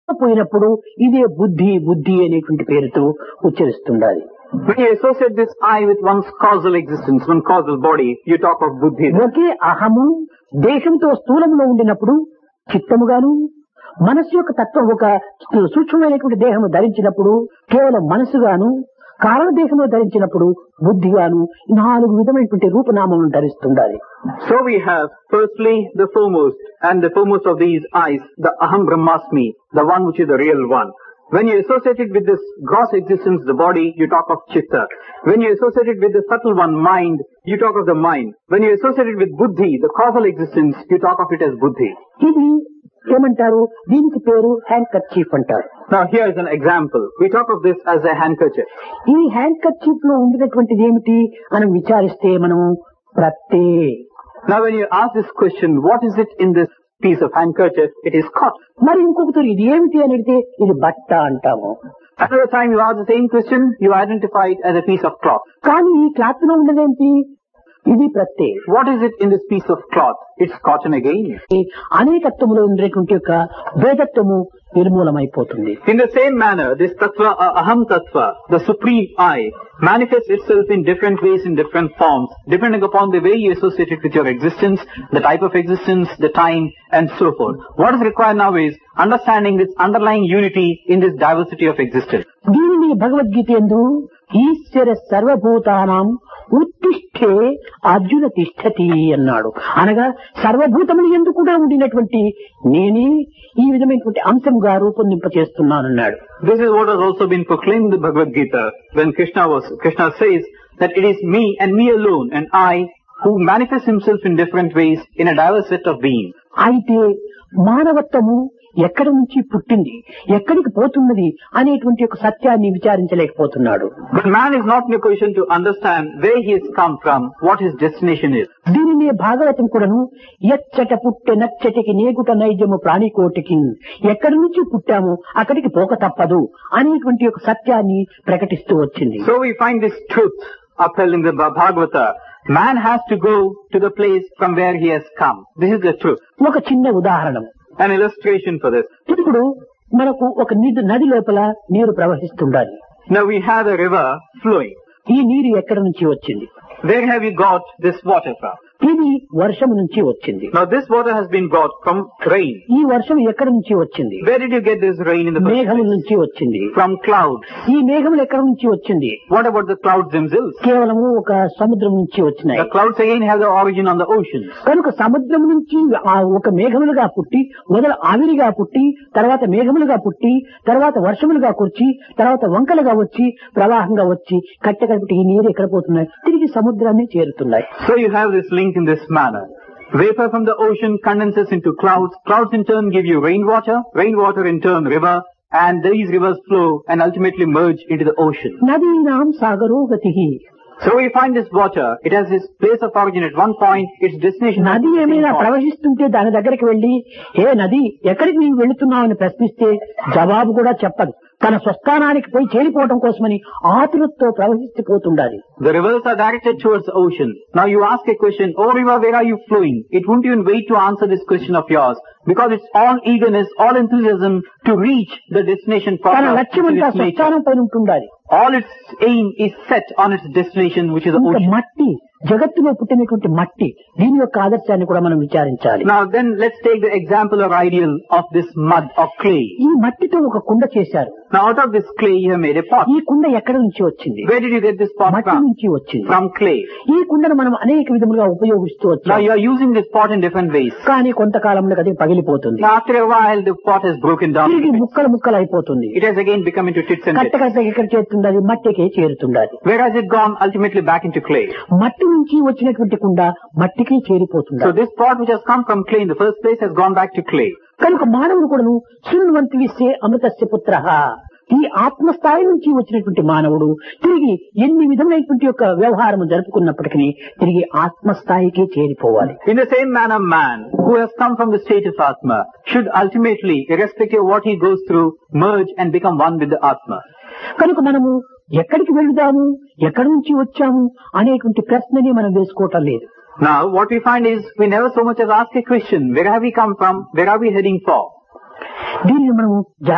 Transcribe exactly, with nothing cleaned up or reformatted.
పోయినప్పుడు ఇదే బుద్ధి బుద్ధి అనేటువంటి పేరుతో ఉచ్చరిస్తుండాలి. When you associate this I with one's causal existence, one causal body, you talk of buddhi. ఒకే అహము దేశంతో స్థూలంలో ఉండినప్పుడు చిత్తముగాను, మనస్సు యొక్క తత్వం ఒక సూక్ష్మమైనటువంటి దేహము ధరించినప్పుడు కేవలం మనసుగాను, కారణదేహంలో ధరించినప్పుడు బుద్ధిగాను నాలుగు విధమైనటువంటి రూపనామములను ధరిస్తుండాలి. So we have firstly the foremost, and the foremost of these eyes, the Aham Brahmasmi, the one which is the real one. When you associate it with this gross existence, the body, you talk of chitta. When you associate it with the subtle one, mind, you talk of the mind. When you associate it with buddhi, the causal existence, you talk of it as buddhi. ఇది ఏమంటారు? దీనికి పేరు hand kerchief అంటారు. Now here is an example. We talk of this as a handkerchief. ఈ hand kerchief లో ఉండినటువంటిది ఏమిటి అని విచారిస్తే మనం ప్రత్తే. Now when you ask this question, what is it in this piece of handkerchief? It is cotton. మరి ఇంకొకటి ఇది ఏమిటి అని అడిగితే ఇది బట్ట అంటాము. Another time you ask the same question, you identify it as a piece of cloth. కానీ ఈ క్లాత్ లో ఉండదేంటి? ఇది ప్రత్తే. What is it in this piece of cloth? It's cotton again. అనేకత్వములో ఉండేటువంటి యొక్క భేదత్వము నిర్మూలమైపోతుంది. In the same manner, this tattva, uh, aham tattva, the supreme I, manifests itself in different ways, in different forms, depending upon the way you associate it with your existence, the type of existence, the time, and so forth. What is required now is understanding this underlying unity in this diversity of existence. దీనిని భగవద్గీత యందు ఈశ్వర సర్వభూతానాం ఉత్తిష్ఠే అర్జున తిష్ఠతి అన్నాడు. అనగా సర్వభూతములు యందు కూడా ఉండినటువంటి నేనే ఈ విధమైనటువంటి అంశముగా రూపొందింపచేస్తున్నానన్నాడు. This is what has also been proclaimed in the Bhagavad Gita when Krishna was Krishna says that it is me and me alone and I who manifests himself in different ways in a diverse set of beings. అయితే మానవత్వము ఎక్కడి నుంచి పుట్టింది, ఎక్కడికి పోతున్నది అనేటువంటి ఒక సత్యాన్ని విచారించలేకపోతున్నాడు. But man is not in a position to understand where he has come from, what his destination is. దీనినే భాగవతం కూడాను ఎచ్చట పుట్టె నచ్చటికి నేగుట నైజము ప్రాణికోటికి, ఎక్కడి నుంచి పుట్టాము అక్కడికి పోక తప్పదు అనేటువంటి ఒక సత్యాన్ని ప్రకటిస్తూ వచ్చింది. So we find this truth upheld in the Bhagavata. Man has to go to the place from where he has come. This is the truth. ఒక చిన్న ఉదాహరణ, An illustration for this. ఇప్పుడు మనకు ఒక నిధి నది లోపల నీరు ప్రవహిస్తుండాలి. Now we have a river flowing. ఈ నీరు ఎక్కడి నుంచి వచ్చింది? Where have you got this water from? ఇది వర్షం నుంచి వచ్చింది. Now this water has been brought from rain. ఈ వర్షం ఎక్కడి నుంచి వచ్చింది? Where did you get this rain in the first మేఘముల place? నుంచి వచ్చింది. From clouds. ఈ మేఘములు ఎక్కడి నుంచి వచ్చింది? What about the clouds themselves? కేవలము ఒక సముద్రం నుంచి వచ్చినాయి. The clouds again have the origin on the oceans. కనుక సముద్రం నుంచి ఆ ఒక మేఘములుగా పుట్టి, మొదలు ఆవిరిగా పుట్టి, తర్వాత మేఘములుగా పుట్టి, తర్వాత వర్షములుగా కుర్చి, తర్వాత వంకలుగా వచ్చి, ప్రవాహంగా వచ్చి, కట్టెకట్టి ఈ నీరు ఎక్కడ పోతున్నాయి? తిరిగి సముద్రాన్ని చేరుతున్నాయి. So you have this link in this manner. Vapor from the ocean condenses into clouds. Clouds in turn give you rainwater. Rainwater in turn river. And these rivers flow and ultimately merge into the ocean. నదీనాం సాగరో గతిః. So we find this water. It has its place of origin at one point. Its destination. నది ఏమైనా ప్రవహిస్తుంటే దాని దగ్గరికి వెళ్లి, ఏ నది ఎక్కడికి నీవు వెళుతున్నావు అని ప్రశ్నిస్తే జవాబు కూడా చెప్పదు. తన స్వస్థానానికి పోయి చేరిపోవడం కోసమని ఆతురతో ప్రవహిస్తుపోతుండాలి. The rivers are directed towards the ocean. Now you ask a question, oh river, where are you flowing? It won't even wait to answer this question of yours, because it's all eagerness, all enthusiasm to reach the destination తన proper, లక్ష్యం which is అంతా its nature. స్వస్థానం పైన ఉంటుండాలి. All its aim is set on its destination, which is the ఇంకా ocean. మట్టి, జగత్తులో పుట్టినటువంటి మట్టి, దీని యొక్క ఆదర్శాన్ని కూడా మనం విచారించాలి. Now then, let's take the example or ideal of this mud or clay. ఈ మట్టితో ఒక కుండ చేశారు. Now out of this clay you have made a pot. ఈ కుండ ఎక్కడి నుంచి వచ్చింది? Where did you get this pot మట్టి from? నుంచి వచ్చింది. From clay. ఈ కుండను మనం అనేక విధములుగా ఉపయోగిస్తూ Now వచ్చాం. you are using this pot in different ways. కానీ కొంతకాలంలో అది పగిలిపోతుంది. Now after a while the pot has broken down. తిరిగి ముక్కలు ముక్కలు అయిపోతుంది. It has again become into tits and కట్ట bits. కట్ట ఎక్కడ చేరుతుండాలి? మట్టికే చేరుతుండాలి. Where has it gone? Ultimately back into clay. మట్టి నుంచి వచ్చినటువంటి కుండ మట్టికి So చేరిపోతుంది. this pot which has come from clay in the first place has gone back to clay. కనుక మానవుడు కూడాను శృణ్వంతి విశ్వే అమృతస్య పుత్రః. ఈ ఆత్మస్థాయి నుంచి వచ్చినటువంటి మానవుడు తిరిగి ఎన్ని విధమైనటువంటి యొక్క వ్యవహారం జరుపుకున్నప్పటికీ తిరిగి ఆత్మస్థాయికి చేరిపోవాలి. In the same manner, man who has come from the state of Atma should ultimately, irrespective of what he goes through, merge and become one with the Atma. కనుక మనము ఎక్కడికి వెళుదాము, ఎక్కడి నుంచి వచ్చాము అనేటువంటి ప్రశ్నని మనం వేసుకోవటం లేదు. Now what we find is we never so much as ask a question, where have we come from, where are we heading for? దీన్ని మనము